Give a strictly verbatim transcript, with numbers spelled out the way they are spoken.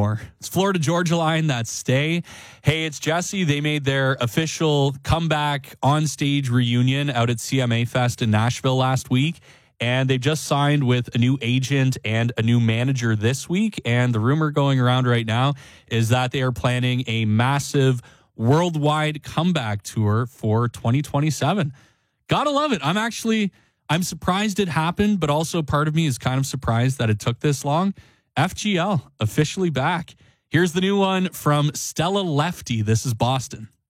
anymore. It's Florida Georgia Line that stay. Hey, it's Jesse. They made their official comeback on stage reunion out at C M A Fest in Nashville last week. And they've just signed with a new agent and a new manager this week. And the rumor going around right now is that they are planning a massive worldwide comeback tour for twenty twenty-seven. Gotta love it. I'm actually, I'm surprised it happened, but also part of me is kind of surprised that it took this long. F G L officially back. Here's the new one from Stella Lefty. This is Boston.